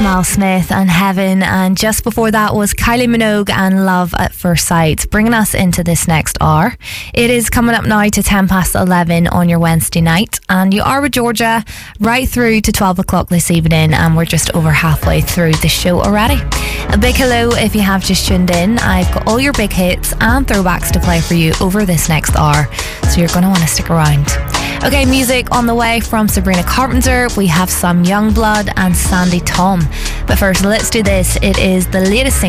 Mal Smith and Heaven, and just before that was Kylie Minogue and Love at First Sight, bringing us into this next hour. It is coming up now to 11 on your Wednesday night, and you are with Georgia right through to 12 o'clock this evening, and we're just over halfway through the show already. A big hello if you have just tuned in. I've got all your big hits and throwbacks to play for you over this next hour, so you're going to want to stick around. Okay, music on the way from Sabrina Carpenter. We have some Youngblood and Sandy Tom. But first, let's do this. It is the latest single